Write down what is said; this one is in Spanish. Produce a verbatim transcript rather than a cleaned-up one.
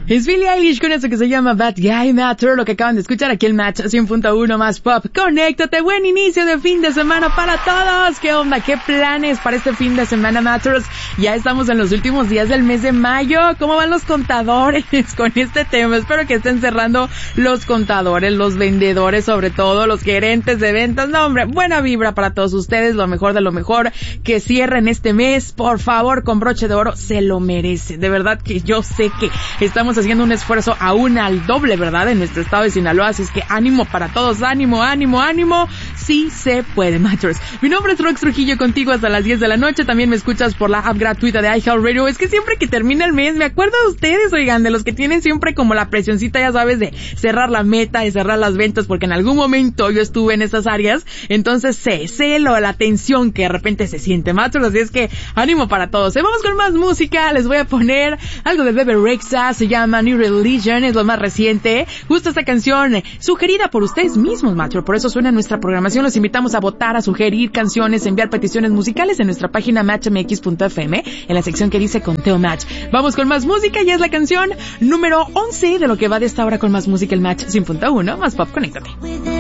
Es Billie Eilish con eso que se llama Bad Guy Matter, lo que acaban de escuchar aquí en Match cien punto uno más Pop. Conéctate, buen inicio de fin de semana para todos. ¿Qué onda? ¿Qué planes para este fin de semana, Matters? Ya estamos en los últimos días del mes de mayo. ¿Cómo van los contadores con este tema? Espero que estén cerrando los contadores, los vendedores, sobre todo los gerentes de ventas. No, hombre, buena vibra para todos ustedes, lo mejor de lo mejor. Que cierren este mes, por favor, con broche de oro. Se lo merece. De verdad que yo sé que estamos haciendo un esfuerzo aún al doble, ¿verdad? En nuestro estado de Sinaloa, así es que ánimo para todos, ánimo, ánimo, ánimo, sí se puede, Matters. Mi nombre es Rox Trujillo, contigo hasta las diez de la noche, también me escuchas por la app gratuita de iHeartRadio. Es que siempre que termina el mes, me acuerdo de ustedes, oigan, de los que tienen siempre como la presioncita, ya sabes, de cerrar la meta, de cerrar las ventas, porque en algún momento yo estuve en esas áreas, entonces sé, sé lo, la tensión que de repente se siente, Matters, así es que ánimo para todos. ¿Eh? Vamos con más música, les voy a poner algo de Bebe Rexha, se llama New Religion, es lo más reciente. Justo esta canción sugerida por ustedes mismos, macho. Por eso suena en nuestra programación. Los invitamos a votar, a sugerir canciones, enviar peticiones musicales en nuestra página match m x punto f m, en la sección que dice Conteo Match. Vamos con más música y es la canción número once de lo que va de esta hora con más música, el Match cien punto uno más Pop. Conéctate.